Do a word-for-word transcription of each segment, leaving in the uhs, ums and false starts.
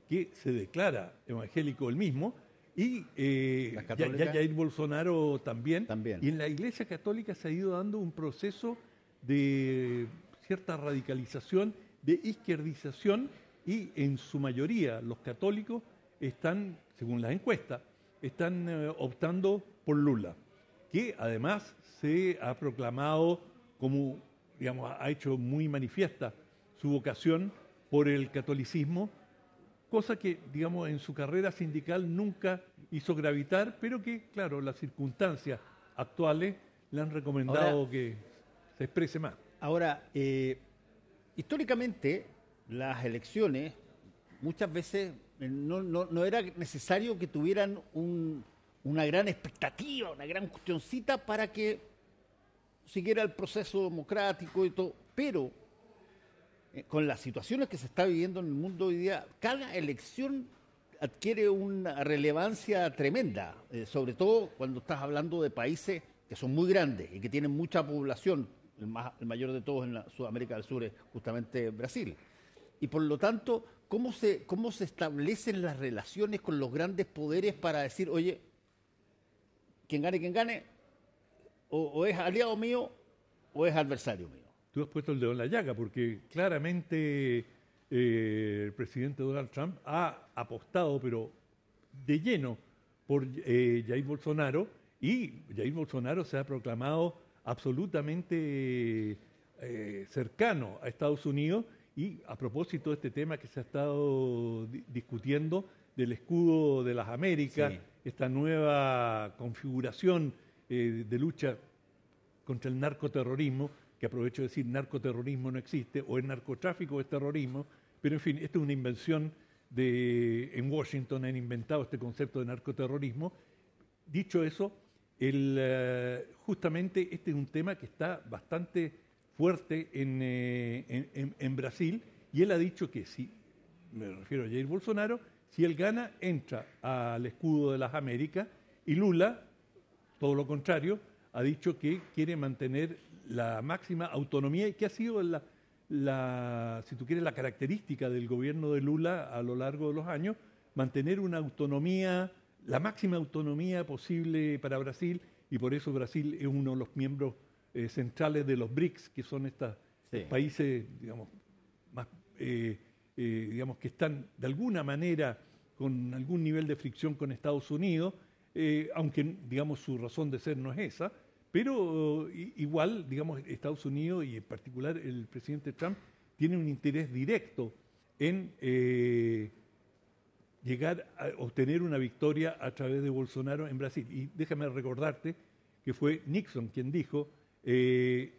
que se declara evangélico él mismo, y eh, ¿Las ya, católicas? ya Jair Bolsonaro también. También. Y en la Iglesia Católica se ha ido dando un proceso de cierta radicalización, de izquierdización, y en su mayoría los católicos están, según las encuestas, están eh, optando por Lula, que además se ha proclamado como, digamos, ha hecho muy manifiesta su vocación por el catolicismo, cosa que, digamos, en su carrera sindical nunca hizo gravitar, pero que, claro, las circunstancias actuales le han recomendado Ahora, que se exprese más. Ahora, eh, históricamente, las elecciones muchas veces eh, no, no- no era necesario que tuvieran un- una gran expectativa, una gran cuestioncita para que siguiera el proceso democrático y todo, pero eh, con las situaciones que se está viviendo en el mundo hoy día, cada elección adquiere una relevancia tremenda, eh, sobre todo cuando estás hablando de países que son muy grandes y que tienen mucha población. El, más- el mayor de todos en la Sudamérica del Sur es justamente Brasil. Y por lo tanto, ¿cómo se, cómo se establecen las relaciones con los grandes poderes para decir, oye, quien gane, quien gane, o, o es aliado mío o es adversario mío? Tú has puesto el dedo en la llaga, porque claramente eh, el presidente Donald Trump ha apostado, pero de lleno, por eh, Jair Bolsonaro, y Jair Bolsonaro se ha proclamado absolutamente eh, cercano a Estados Unidos. Y a propósito de este tema que se ha estado di- discutiendo del escudo de las Américas, Sí. esta nueva configuración eh, de lucha contra el narcoterrorismo, que aprovecho de decir narcoterrorismo no existe, o es narcotráfico o es terrorismo, pero en fin, esta es una invención de, en Washington han inventado este concepto de narcoterrorismo. Dicho eso, el, eh, justamente este es un tema que está bastante fuerte en, eh, en- en- en Brasil, y él ha dicho que si, me refiero a Jair Bolsonaro, si él gana, entra al escudo de las Américas, y Lula, todo lo contrario, ha dicho que quiere mantener la máxima autonomía, y que ha sido la, la, si tú quieres, la característica del gobierno de Lula a lo largo de los años, mantener una autonomía, la máxima autonomía posible para Brasil, y por eso Brasil es uno de los miembros eh, centrales de los BRICS, que son estos Sí. países, digamos, más, eh, eh, digamos, que están de alguna manera con algún nivel de fricción con Estados Unidos, eh, aunque, digamos, su razón de ser no es esa, pero eh, igual, digamos, Estados Unidos y en particular el presidente Trump tiene un interés directo en eh, llegar a obtener una victoria a través de Bolsonaro en Brasil. Y déjame recordarte que fue Nixon quien dijo, eh,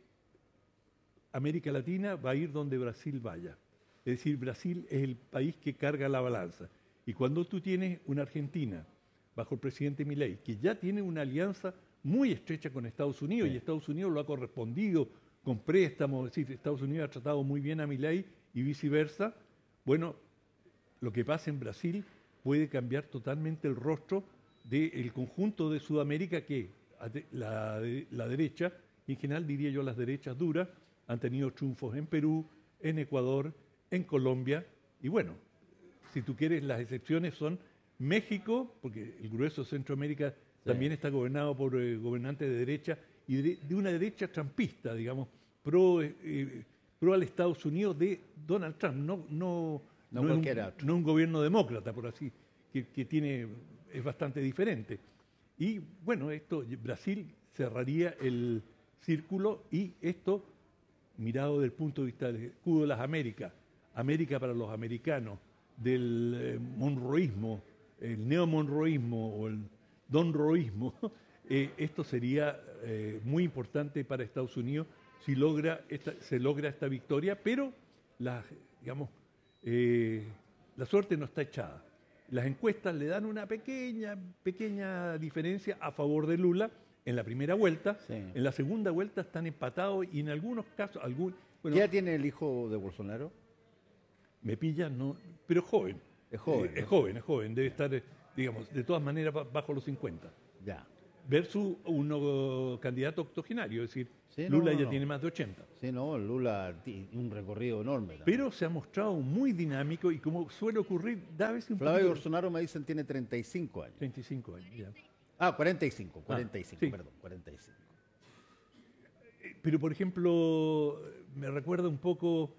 América Latina va a ir donde Brasil vaya. Es decir, Brasil es el país que carga la balanza. Y cuando tú tienes una Argentina bajo el presidente Milei, que ya tiene una alianza muy estrecha con Estados Unidos, Sí. y Estados Unidos lo ha correspondido con préstamos, es decir, Estados Unidos ha tratado muy bien a Milei y viceversa, bueno, lo que pasa en Brasil puede cambiar totalmente el rostro del conjunto de Sudamérica, que la, la derecha, y en general diría yo las derechas duras, han tenido triunfos en Perú, en Ecuador, en Colombia, y bueno, si tú quieres, las excepciones son México, porque el grueso de Centroamérica también está gobernado por eh, gobernantes de derecha, y de, de una derecha trampista, digamos, pro, eh, pro al Estados Unidos de Donald Trump, no, no, No no, es cualquier un, otro. no un gobierno demócrata, por así, que, que tiene, es bastante diferente. Y bueno, esto, Brasil cerraría el círculo, y esto, mirado desde el punto de vista del escudo de las Américas, América para los americanos, del eh, monroísmo, el neomonroísmo o el donroísmo, eh, esto sería eh, muy importante para Estados Unidos si logra esta, se logra esta victoria, pero la, digamos, eh, la suerte no está echada. Las encuestas le dan una pequeña, pequeña diferencia a favor de Lula en la primera vuelta. Sí. En la segunda vuelta están empatados, y en algunos casos, algún, bueno, ¿Qué edad tiene el hijo de Bolsonaro? me pilla, no, pero joven. Es joven, Eh, es ¿no? joven, es joven, debe estar, eh, digamos, de todas maneras ba- bajo los cincuenta. Ya. versus un candidato octogenario, es decir, Sí, no, Lula no, ya no. tiene más de ochenta. Sí, no, Lula tiene un recorrido enorme también. Pero se ha mostrado muy dinámico y como suele ocurrir, da a veces un Flavio poquito... Bolsonaro me dicen tiene treinta y cinco años. treinta y cinco años, ya. Ah, cuarenta y cinco, cuarenta y cinco, sí. perdón, cuarenta y cinco. Pero, por ejemplo, me recuerda un poco,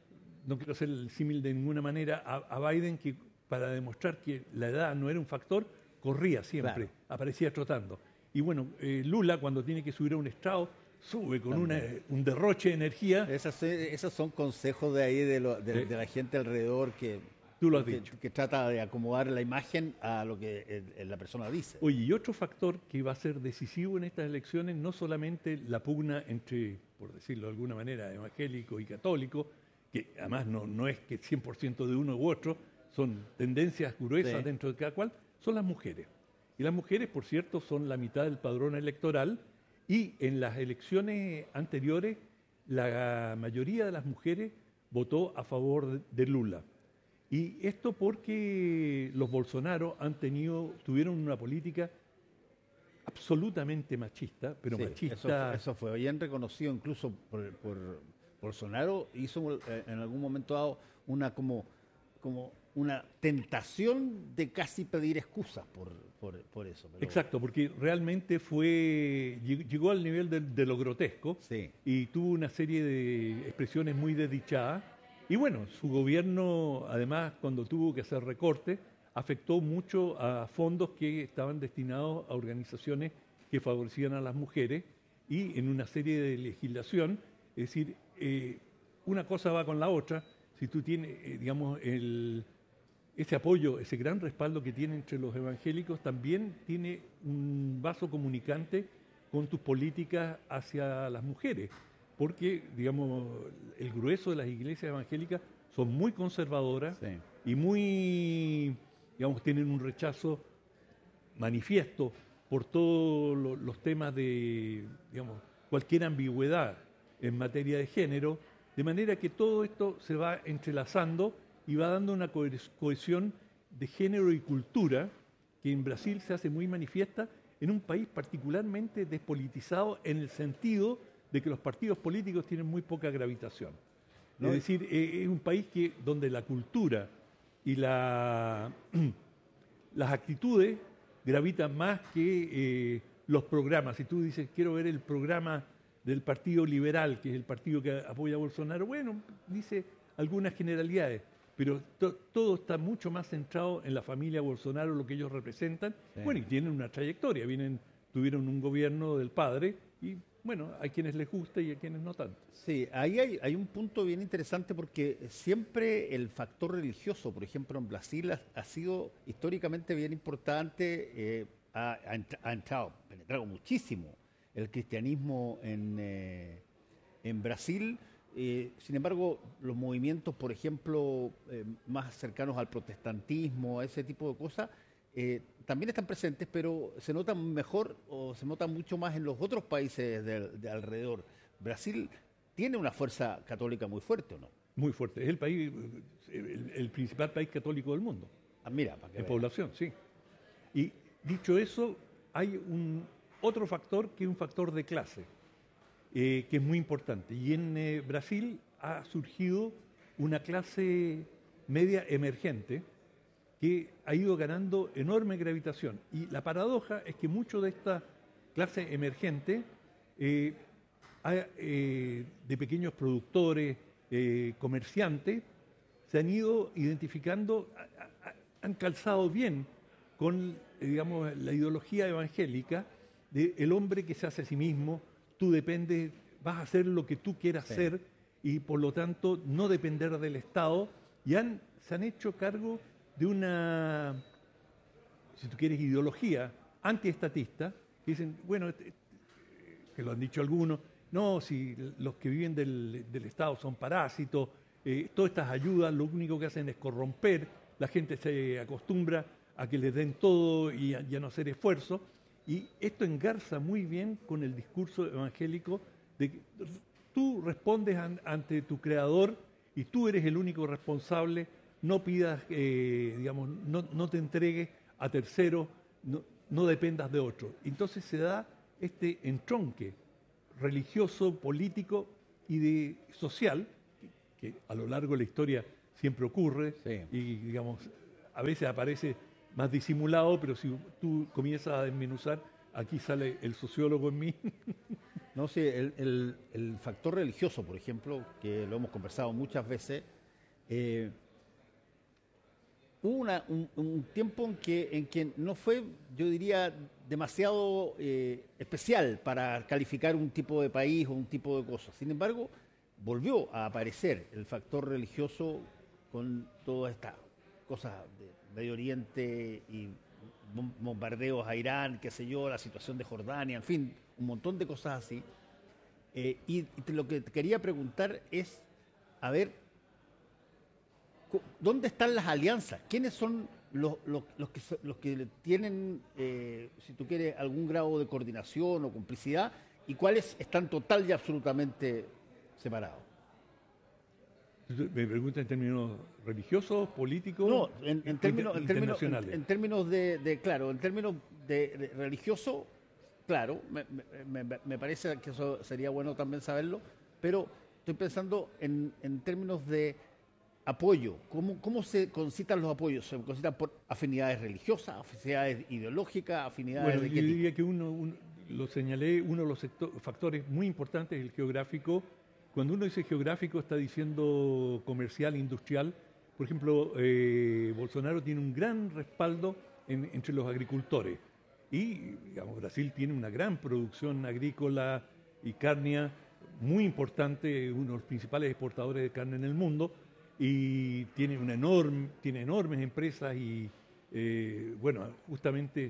no quiero hacer el símil de ninguna manera, a, a Biden, que para demostrar que la edad no era un factor, corría siempre, Claro. aparecía trotando. Y bueno, eh, Lula, cuando tiene que subir a un estrado, sube con una, También. un derroche de energía. Esas, eh, esos son consejos de ahí, de, lo- de- Sí. de la gente alrededor que, Tú lo has que, dicho. que trata de acomodar la imagen a lo que eh, eh, la persona dice. Oye, y otro factor que va a ser decisivo en estas elecciones, no solamente la pugna entre, por decirlo de alguna manera, evangélico y católico, que además no, no es que cien por ciento de uno u otro, son tendencias gruesas Sí. dentro de cada cual, son las mujeres. Y las mujeres, por cierto, son la mitad del padrón electoral y en las elecciones anteriores la mayoría de las mujeres votó a favor de, de Lula. Y esto porque los Bolsonaro han tenido, tuvieron una política absolutamente machista, pero Sí, machista. Eso, fue- eso fue bien reconocido incluso por, por Bolsonaro. Hizo eh, en algún momento dado una como, como una tentación de casi pedir excusas por, por, por eso. pero- Exacto, porque realmente fue lleg- llegó al nivel de, de lo grotesco Sí. y tuvo una serie de expresiones muy desdichadas. Y bueno, su gobierno, además, cuando tuvo que hacer recortes, afectó mucho a fondos que estaban destinados a organizaciones que favorecían a las mujeres y en una serie de legislación, es decir, eh, una cosa va con la otra. Si tú tienes, eh, digamos, el, ese apoyo, ese gran respaldo que tiene entre los evangélicos, también tiene un vaso comunicante con tus políticas hacia las mujeres, porque, digamos, el grueso de las iglesias evangélicas son muy conservadoras Sí. y muy, digamos, tienen un rechazo manifiesto por todos lo- los temas de, digamos, cualquier ambigüedad en materia de género, de manera que todo esto se va entrelazando y va dando una cohe- cohesión de género y cultura que en Brasil se hace muy manifiesta en un país particularmente despolitizado en el sentido de que los partidos políticos tienen muy poca gravitación. No, Es y- decir, eh, es un país que, donde la cultura y la, las actitudes gravitan más que eh, los programas. Si tú dices, quiero ver el programa del Partido Liberal, que es el partido que apoya a Bolsonaro, bueno, dice algunas generalidades, pero to- todo está mucho más centrado en la familia Bolsonaro, lo que ellos representan. Sí. Bueno, y tienen una trayectoria, vienen, tuvieron un gobierno del padre y, bueno, hay quienes les gusta y a quienes no tanto. Sí, ahí hay, hay un punto bien interesante porque siempre el factor religioso, por ejemplo, en Brasil ha, ha sido históricamente bien importante, eh, ha, ha entra- ha entrado, penetrado muchísimo el cristianismo en, eh, en Brasil. Eh, sin embargo, los movimientos, por ejemplo, eh, más cercanos al protestantismo, a ese tipo de cosas, eh, también están presentes, pero se notan mejor o se notan mucho más en los otros países de, de alrededor. Brasil tiene una fuerza católica muy fuerte, ¿o no? Muy fuerte. Es el país, el, el principal país católico del mundo, Ah, mira, para que en veas. población, sí. Y dicho eso, hay un otro factor que es un factor de clase, eh, que es muy importante. Y en eh, Brasil ha surgido una clase media emergente que ha ido ganando enorme gravitación. Y la paradoja es que mucho de esta clase emergente, eh, ha, eh, de pequeños productores, eh, comerciantes, se han ido identificando, a- a- han calzado bien con, eh, digamos, la ideología evangélica de el hombre que se hace a sí mismo, tú dependes, vas a hacer lo que tú quieras Sí. hacer y por lo tanto no depender del Estado, y han, se han hecho cargo de una, si tú quieres, ideología antiestatista, que dicen, bueno, este- que lo han dicho algunos, no, si los que viven del, del Estado son parásitos, eh, todas estas ayudas lo único que hacen es corromper, la gente se acostumbra a que les den todo y a, y a no hacer esfuerzo, y esto engarza muy bien con el discurso evangélico de que tú respondes an- ante tu creador y tú eres el único responsable, no pidas, eh, digamos, no, no te entregues a terceros, no- no dependas de otro. Entonces se da este entronque religioso, político y de social, que a lo largo de la historia siempre ocurre, Sí. y digamos, a veces aparece más disimulado, pero si tú comienzas a desmenuzar, aquí sale el sociólogo en mí. No sé, el, el- el factor religioso, por ejemplo, que lo hemos conversado muchas veces, eh, hubo una- un, un tiempo en que, en que no fue, yo diría, demasiado eh, especial para calificar un tipo de país o un tipo de cosas. Sin embargo, volvió a aparecer el factor religioso con todas estas cosas de Medio Oriente y bom- bombardeos a Irán, qué sé yo, la situación de Jordania, en fin, un montón de cosas así. Eh, y y te- lo que te quería preguntar es, a ver, cu- ¿dónde están las alianzas? ¿Quiénes son los, los- los que, so- los que tienen, eh, si tú quieres, algún grado de coordinación o complicidad y cuáles están total y absolutamente separados? Me pregunta en términos religiosos, políticos, No, en, en inter- términos, en términos, en, internacionales. en términos de, de, claro, en términos de, de religioso, claro, me, me- me- me parece que eso sería bueno también saberlo, pero estoy pensando en, en términos de apoyo. ¿Cómo, ¿Cómo se concitan los apoyos? ¿Se concitan por afinidades religiosas, afinidades ideológicas, afinidades Bueno, de yo qué tipo? diría que uno, un- lo señalé, uno de los secto- factores muy importantes es el geográfico. Cuando uno dice geográfico está diciendo comercial, industrial. Por ejemplo, eh, Bolsonaro tiene un gran respaldo en- entre los agricultores. Y, digamos, Brasil tiene una gran producción agrícola y cárnea muy importante, uno de los principales exportadores de carne en el mundo, y tiene, una enorme, tiene enormes empresas y, eh, bueno, justamente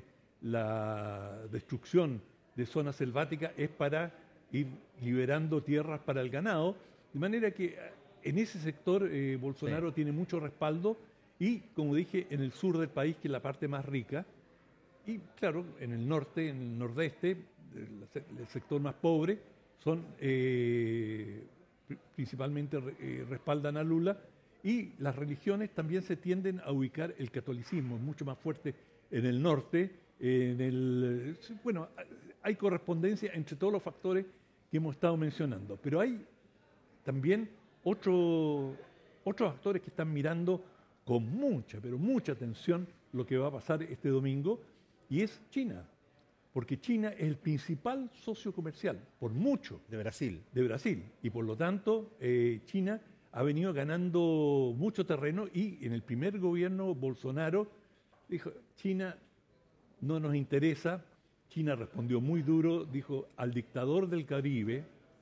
la destrucción de zonas selváticas es para ir liberando tierras para el ganado, de manera que eh, en ese sector eh, Bolsonaro Sí. tiene mucho respaldo y, como dije, en el sur del país, que es la parte más rica, y claro, en el norte, en el nordeste, el, se- el sector más pobre, son eh, pri- principalmente re- eh, respaldan a Lula, y las religiones también se tienden a ubicar, el catolicismo es mucho más fuerte en el norte, en el sí, bueno, hay correspondencia entre todos los factores que hemos estado mencionando, pero hay también otro- otros actores que están mirando con mucha, pero mucha atención lo que va a pasar este domingo, y es China, porque China es el principal socio comercial, por mucho, De Brasil. de Brasil, y por lo tanto eh, China ha venido ganando mucho terreno, y en el primer gobierno Bolsonaro dijo, China no nos interesa. China respondió muy duro, dijo al dictador del Caribe,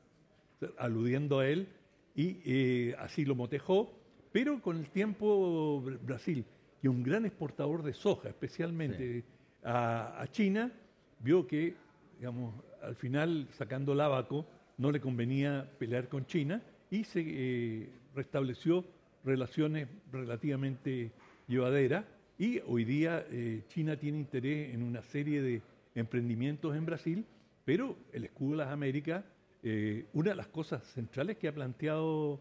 aludiendo a él, y eh, así lo motejó, pero con el tiempo Br- Brasil, que es un gran exportador de soja, especialmente a, a China, vio que, digamos, al final, sacando el abaco, no le convenía pelear con China, y se eh, restableció relaciones relativamente llevaderas, y hoy día eh, China tiene interés en una serie de emprendimientos en Brasil, pero el escudo de las Américas, eh, una de las cosas centrales que ha planteado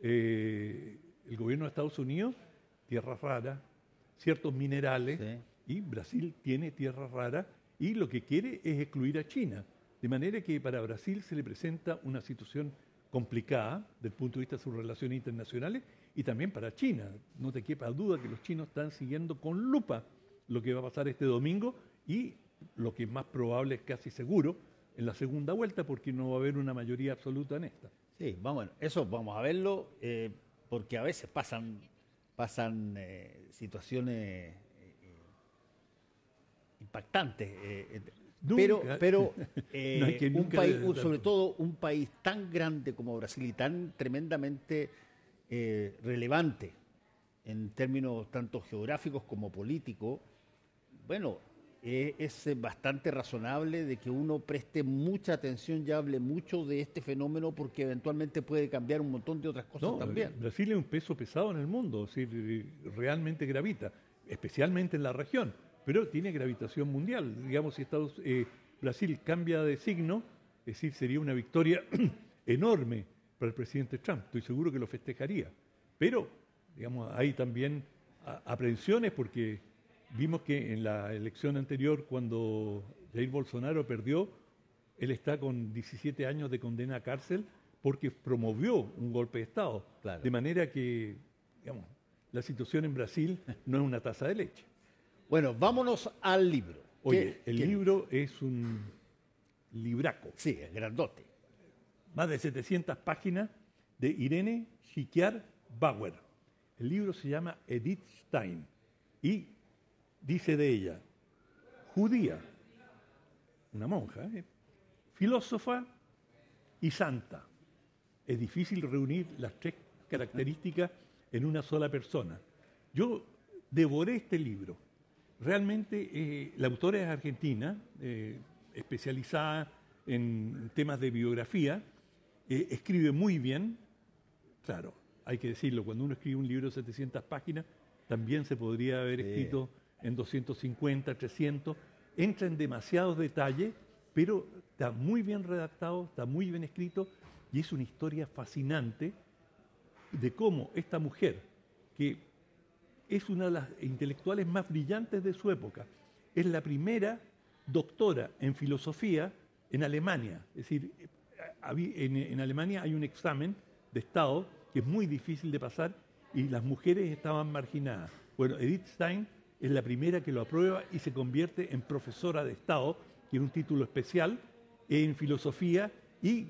eh, el gobierno de Estados Unidos, tierras raras, ciertos minerales, Sí. y Brasil tiene tierras raras, y lo que quiere es excluir a China. De manera que para Brasil se le presenta una situación complicada desde el punto de vista de sus relaciones internacionales, y también para China. No te quepa duda que los chinos están siguiendo con lupa lo que va a pasar este domingo, y lo que es más probable, es casi seguro, en la segunda vuelta, porque no va a haber una mayoría absoluta en esta. Sí, vamos, eso vamos a verlo, eh, porque a veces pasan, pasan eh, situaciones eh, eh, impactantes. eh, eh, pero, Nunca. pero No hay eh, que un nunca país, de- un- de- sobre todo un país tan grande como Brasil y tan tremendamente eh, relevante en términos tanto geográficos como políticos, bueno, eh, es eh, bastante razonable de que uno preste mucha atención y hable mucho de este fenómeno porque eventualmente puede cambiar un montón de otras cosas No, también. Brasil es un peso pesado en el mundo, es decir, eh, realmente gravita, especialmente en la región, pero tiene gravitación mundial. Digamos, si Estados, eh, Brasil cambia de signo, es decir, sería una victoria enorme para el presidente Trump. Estoy seguro que lo festejaría. Pero, digamos, hay también a- aprensiones porque vimos que en la elección anterior, cuando Jair Bolsonaro perdió, él está con diecisiete años de condena a cárcel porque promovió un golpe de Estado. Claro. De manera que, digamos, la situación en Brasil no es una taza de leche. Bueno, vámonos al libro. Oye, ¿Qué- el qué- libro es un libraco, Sí, es grandote. más de setecientas páginas, de Irene Schiquiar Bauer. El libro se llama Edith Stein y dice de ella, judía, una monja, ¿eh? filósofa y santa. Es difícil reunir las tres características en una sola persona. Yo devoré este libro. Realmente eh, la autora es argentina, eh, especializada en temas de biografía, eh, escribe muy bien. Claro, hay que decirlo, cuando uno escribe un libro de setecientas páginas, también se podría haber Sí. escrito en doscientos cincuenta, trescientos, entra en demasiados detalles, pero está muy bien redactado, está muy bien escrito y es una historia fascinante de cómo esta mujer, que es una de las intelectuales más brillantes de su época, es la primera doctora en filosofía en Alemania. Es decir, habí- en, en Alemania hay un examen de Estado que es muy difícil de pasar y las mujeres estaban marginadas. Bueno, Edith Stein es la primera que lo aprueba y se convierte en profesora de Estado, que es un título especial en filosofía, y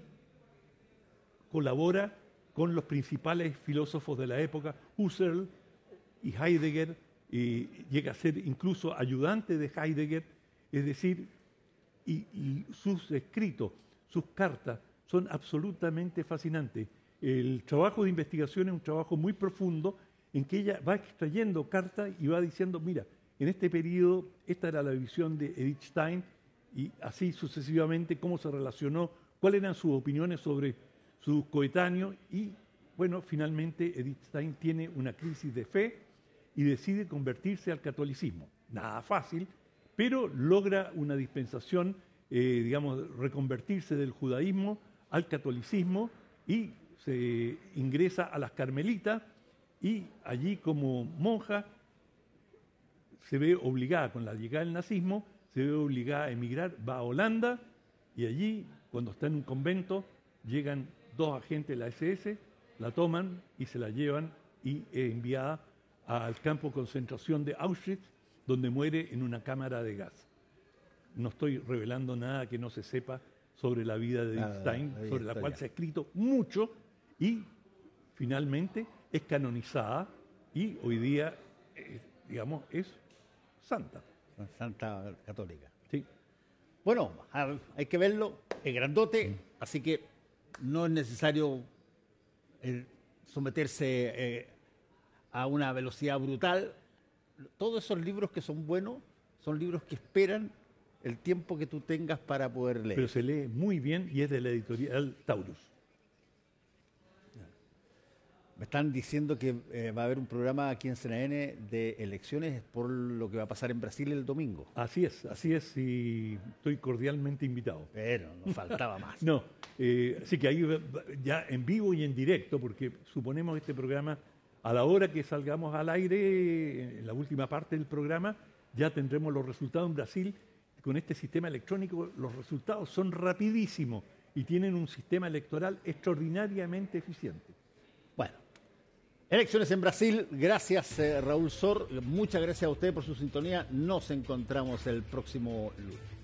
colabora con los principales filósofos de la época, Husserl y Heidegger, y llega a ser incluso ayudante de Heidegger, es decir, y, y sus escritos, sus cartas son absolutamente fascinantes. El trabajo de investigación es un trabajo muy profundo en que ella va extrayendo cartas y va diciendo, mira, en este periodo esta era la visión de Edith Stein y así sucesivamente cómo se relacionó, cuáles eran sus opiniones sobre sus coetáneos y, bueno, finalmente Edith Stein tiene una crisis de fe y decide convertirse al catolicismo. Nada fácil, pero logra una dispensación, eh, digamos, reconvertirse del judaísmo al catolicismo y se ingresa a las Carmelitas y allí como monja se ve obligada, con la llegada del nazismo, se ve obligada a emigrar, va a Holanda y allí, cuando está en un convento, llegan dos agentes de la ese ese, la toman y se la llevan y es enviada al campo de concentración de Auschwitz, donde muere en una cámara de gas. No estoy revelando nada que no se sepa sobre la vida de Edith Nada, Stein, la sobre la historia. cual se ha escrito mucho y finalmente es canonizada y hoy día, eh, digamos, es santa. Santa Católica. Sí. Bueno, a- hay que verlo, es grandote, así que no es necesario eh, someterse eh, a una velocidad brutal. Todos esos libros que son buenos son libros que esperan el tiempo que tú tengas para poder leer. Pero se lee muy bien y es de la editorial Taurus. Me están diciendo que eh, va a haber un programa aquí en C N N de elecciones por lo que va a pasar en Brasil el domingo. Así es, así es y estoy cordialmente invitado. Pero nos faltaba más. No, eh, así que ahí va- va- ya en vivo y en directo, porque suponemos este programa, a la hora que salgamos al aire, en la última parte del programa, ya tendremos los resultados en Brasil. Con este sistema electrónico los resultados son rapidísimos y tienen un sistema electoral extraordinariamente eficiente. Bueno, elecciones en Brasil. Gracias, eh, Raúl Sor. Muchas gracias a usted por su sintonía. Nos encontramos el próximo lunes.